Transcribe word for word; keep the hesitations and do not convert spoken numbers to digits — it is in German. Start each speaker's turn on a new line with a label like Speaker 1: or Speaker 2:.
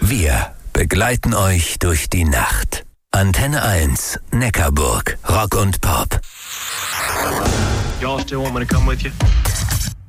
Speaker 1: Wir begleiten euch durch die Nacht. Antenne eins, Neckarburg, Rock und Pop.
Speaker 2: Y'all still want me to come with you?